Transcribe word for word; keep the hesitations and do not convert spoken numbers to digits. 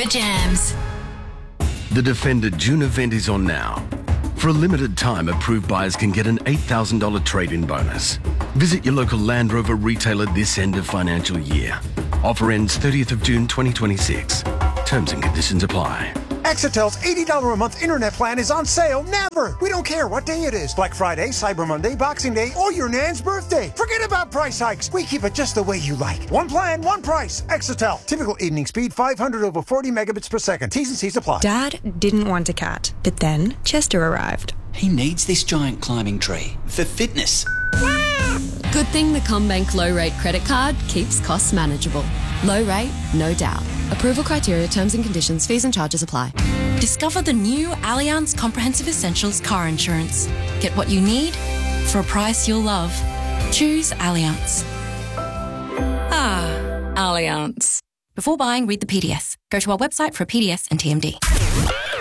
Viva Jams. The Defender June event is on now. For a limited time, approved buyers can get an eight thousand dollars trade-in bonus. Visit your local Land Rover retailer this end of financial year. Offer ends thirtieth of June twenty twenty-six. Terms and conditions apply. Exitel's eighty dollars a month internet plan is on sale never. We don't care what day it is. Black Friday, Cyber Monday, Boxing Day, or your nan's birthday. Forget about price hikes. We keep it just the way you like. One plan, one price. Exitel. Typical evening speed five hundred over forty megabits per second. T's and C's apply. Dad didn't want a cat, but then Chester arrived. He needs this giant climbing tree for fitness. Good thing the CommBank low rate credit card keeps costs manageable. Low rate, no doubt. Approval criteria, terms and conditions, fees and charges apply. Discover the new Allianz Comprehensive Essentials car insurance. Get what you need for a price you'll love. Choose Allianz. Ah, Allianz. Before buying, read the P D S. Go to our website for a P D S and T M D.